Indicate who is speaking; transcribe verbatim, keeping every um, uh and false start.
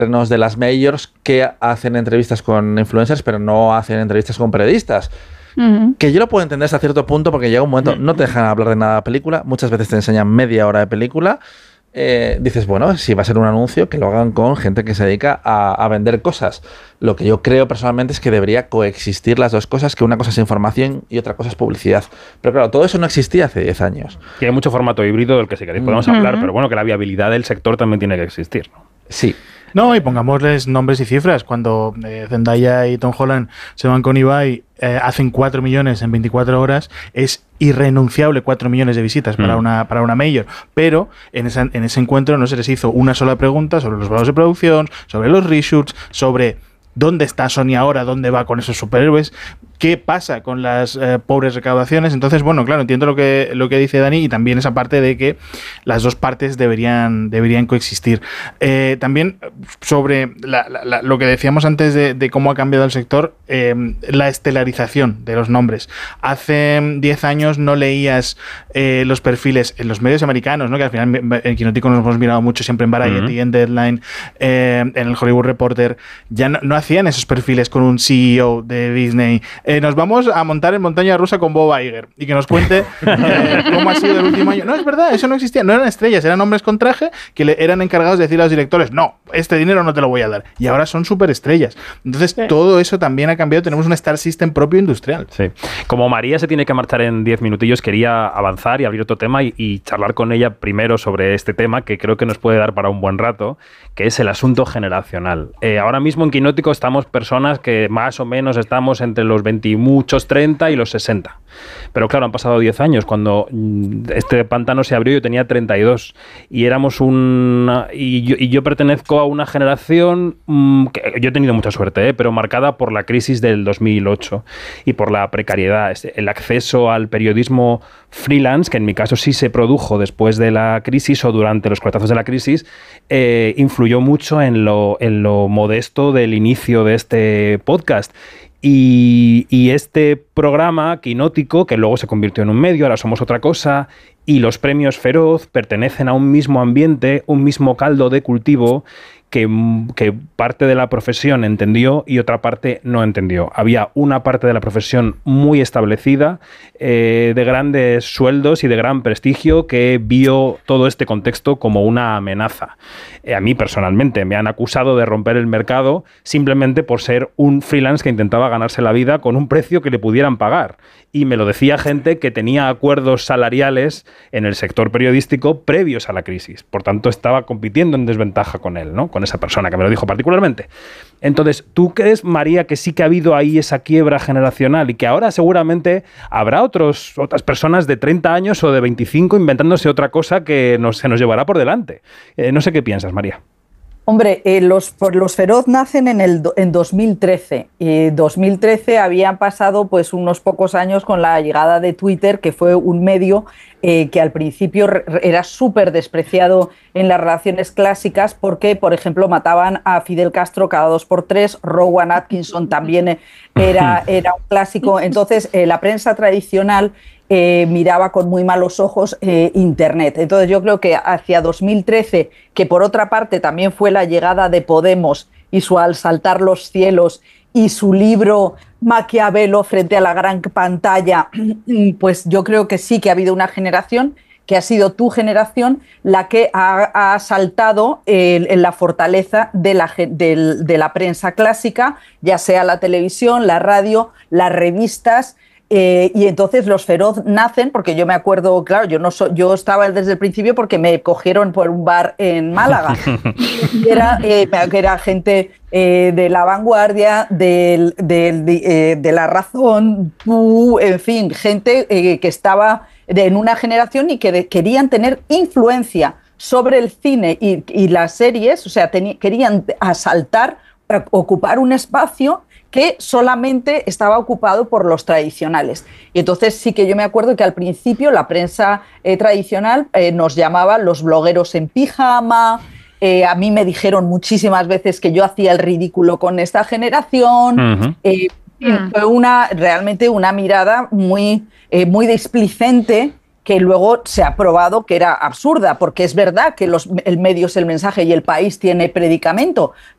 Speaker 1: terrenos de las majors que hacen entrevistas con influencers, pero no hacen entrevistas con periodistas. Uh-huh. Que yo lo puedo entender hasta cierto punto, porque llega un momento, no te dejan hablar de nada de la película, muchas veces te enseñan media hora de película. Eh, dices, bueno, si va a ser un anuncio, que lo hagan con gente que se dedica a, a vender cosas. Lo que yo creo personalmente es que debería coexistir las dos cosas, que una cosa es información y otra cosa es publicidad. Pero claro, todo eso no existía hace diez años.
Speaker 2: Que hay mucho formato híbrido del que si queréis podemos uh-huh. hablar, pero bueno, que la viabilidad del sector también tiene que existir, ¿no?
Speaker 1: Sí.
Speaker 3: No, y pongámosles nombres y cifras. Cuando eh, Zendaya y Tom Holland se van con Ibai, eh, hacen cuatro millones en veinticuatro horas, es irrenunciable cuatro millones de visitas mm. para una para una major. Pero en, esa, en ese encuentro no se les hizo una sola pregunta sobre los valores de producción, sobre los reshoots, sobre dónde está Sony ahora, dónde va con esos superhéroes, qué pasa con las eh, pobres recaudaciones. Entonces, bueno, claro, entiendo lo que, lo que dice Dani, y también esa parte de que las dos partes deberían, deberían coexistir. Eh, también sobre la, la, la, lo que decíamos antes de, de cómo ha cambiado el sector, eh, la estelarización de los nombres. Hace diez años no leías eh, los perfiles en los medios americanos, ¿no? Que al final en Quinótico nos hemos mirado mucho siempre en Variety, uh-huh. en Deadline, eh, en el Hollywood Reporter. Ya no, no hacían esos perfiles con un C E O de Disney. Eh, nos vamos a montar en montaña rusa con Bob Iger y que nos cuente eh, cómo ha sido el último año. No, es verdad, eso no existía. No eran estrellas, eran hombres con traje que le eran encargados de decir a los directores, no, este dinero no te lo voy a dar. Y ahora son superestrellas. Entonces, sí. todo eso también ha cambiado. Tenemos un Star System propio industrial.
Speaker 2: Sí. Como María se tiene que marchar en diez minutillos, quería avanzar y abrir otro tema y, y charlar con ella primero sobre este tema que creo que nos puede dar para un buen rato, que es el asunto generacional. Eh, ahora mismo en Quinótico estamos personas que más o menos estamos entre los veinte y muchos treinta y los sesenta. Pero claro, han pasado diez años. Cuando este pantano se abrió yo tenía treinta y dos y éramos un... Y yo, y yo pertenezco a una generación mmm, que yo he tenido mucha suerte, ¿eh? pero marcada por la crisis del dos mil ocho y por la precariedad. El acceso al periodismo freelance, que en mi caso sí se produjo después de la crisis o durante los coletazos de la crisis, eh, influyó mucho en lo, en lo modesto del inicio de este podcast. Y, y este programa Quinótico, que luego se convirtió en un medio, ahora somos otra cosa, y los premios Feroz pertenecen a un mismo ambiente, un mismo caldo de cultivo que, que parte de la profesión entendió y otra parte no entendió. Había una parte de la profesión muy establecida, eh, de grandes sueldos y de gran prestigio, que vio todo este contexto como una amenaza. Eh, a mí personalmente me han acusado de romper el mercado simplemente por ser un freelance que intentaba ganarse la vida con un precio que le pudieran pagar. Y me lo decía gente que tenía acuerdos salariales en el sector periodístico previos a la crisis. Por tanto, estaba compitiendo en desventaja con él, ¿no? Con esa persona que me lo dijo particularmente. Entonces, ¿tú crees, María, que sí que ha habido ahí esa quiebra generacional y que ahora seguramente habrá otros, otras personas de treinta años o de veinticinco inventándose otra cosa que nos, se nos llevará por delante? Eh, no sé qué piensas, María.
Speaker 4: Hombre, eh, los, los Feroz nacen en, el, en dos mil trece. Y dos mil trece habían pasado pues, unos pocos años con la llegada de Twitter, que fue un medio eh, que al principio era súper despreciado en las relaciones clásicas porque, por ejemplo, mataban a Fidel Castro cada dos por tres, Rowan Atkinson también era, era un clásico. Entonces, eh, la prensa tradicional Eh, miraba con muy malos ojos eh, Internet. Entonces yo creo que hacia dos mil trece, que por otra parte también fue la llegada de Podemos y su Al saltar los cielos y su libro Maquiavelo frente a la gran pantalla, pues yo creo que sí que ha habido una generación que ha sido tu generación la que ha, ha saltado eh, en la fortaleza de la, de, de la prensa clásica, ya sea la televisión, la radio, las revistas. Eh, y entonces los Feroz nacen, porque yo me acuerdo, claro, yo no so, yo estaba desde el principio porque me cogieron por un bar en Málaga. Y era, eh, era gente eh, de La Vanguardia, del, del, de, eh, de La Razón, tú, en fin, gente eh, que estaba de, en una generación y que de, querían tener influencia sobre el cine y, y las series, o sea, teni, querían asaltar, ocupar un espacio que solamente estaba ocupado por los tradicionales. Y entonces sí que yo me acuerdo que al principio la prensa eh, tradicional eh, nos llamaba los blogueros en pijama. Eh, a mí me dijeron muchísimas veces que yo hacía el ridículo con esta generación. Uh-huh. eh, uh-huh. Fue una, realmente una mirada muy, eh, muy displicente, que luego se ha probado que era absurda, porque es verdad que los el medios, el mensaje y el país tiene predicamento,